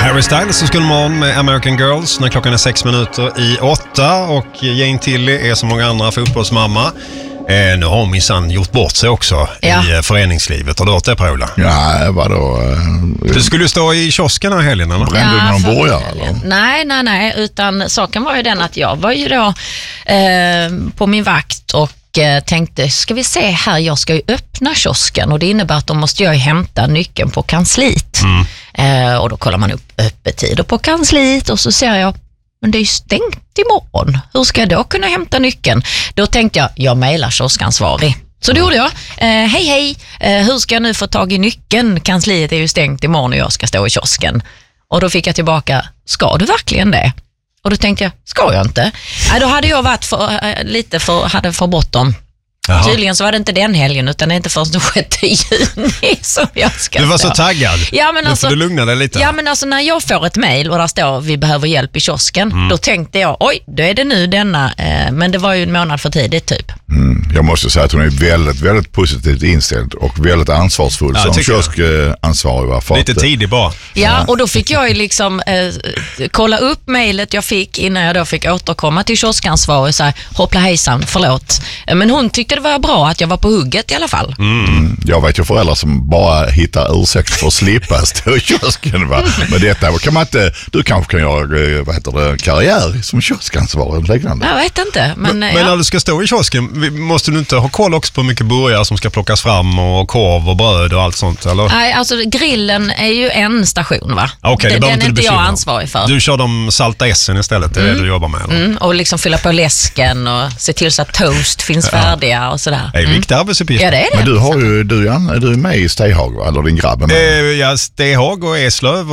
Harry Styles så skulle man med American Girls när klockan är 6:06 och Jane Tilly är som många andra fotbollsmamma. Nu har hon minsann gjort bort sig också i föreningslivet. Har du hört det, Paula? Ja, vadå? Du skulle stå i kiosken här helgen, eller? Brände du någon borgare, eller? Nej, utan saken var ju den att jag var ju då på min vakt och tänkte, ska vi se här, jag ska ju öppna kiosken och det innebär att då måste jag hämta nyckeln på kansliet. Och då kollar man upp öppettider på kansliet och så ser jag, men det är ju stängt imorgon. Hur ska jag då kunna hämta nyckeln? Då tänkte jag mejlar kioskansvarig. Så det gjorde jag. Hej, hur ska jag nu få tag i nyckeln? Kansliet är ju stängt imorgon och jag ska stå i kiosken. Och då fick jag tillbaka, ska du verkligen det? Och då tänkte jag, ska jag inte? Då hade jag varit hade för bråttom. Jaha. Tydligen så var det inte den helgen utan det är inte först den 6 juni som jag ska Du var stå. så taggad. Ja, men nu alltså, får du lugna dig lite. Ja, men alltså när jag får ett mejl och där står vi behöver hjälp i kiosken, då tänkte jag, då är det nu denna, men det var ju en månad för tidigt typ. Jag måste säga att hon är väldigt, väldigt positivt inställd och väldigt ansvarsfull som kioskansvarig. Lite tidig bara. Ja, och då fick jag ju liksom kolla upp mejlet jag fick innan jag då fick återkomma till kioskansvarig och säga, hoppla hejsan, förlåt. Men hon tyckte det var bra att jag var på hugget i alla fall. Jag vet ju föräldrar som bara hittar ursäkt för att slippa stå i kiosken. Va? Men detta kan man inte, du kanske kan göra karriär som kioskansvarig. Jag vet inte. Men när du ska stå i kiosken, måste du inte ha koll också på mycket burgare som ska plockas fram och korv och bröd och allt sånt, eller? Nej, alltså grillen är ju en station, va? Okay, den är inte jag ansvarig för. Du kör de salta essen istället, det är det du jobbar med? Och liksom fylla på läsken och se till så att toast finns färdiga och sådär. Det är viktiga arbetsuppgifter. Ja, det är det. Men du är med i Stehag, va? Eller din grabb är med? Ja, Stehag och Eslöv